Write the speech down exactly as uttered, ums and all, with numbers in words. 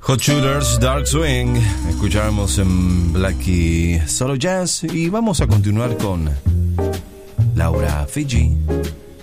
Hot Shooters, Dark Swing. Escuchamos en Blackie Solo Jazz y vamos a continuar con Laura Fiji.